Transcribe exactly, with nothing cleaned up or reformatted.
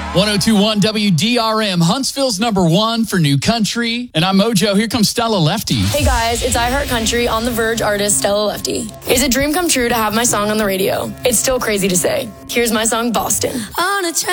ten twenty-one W D R M, Huntsville's number one for new country. And I'm Mojo. Here comes Stella Lefty. Hey guys, it's I Heart Country on The Verge artist Stella Lefty. It's a dream come true to have my song on the radio. It's still crazy to say. Here's my song, Boston. On a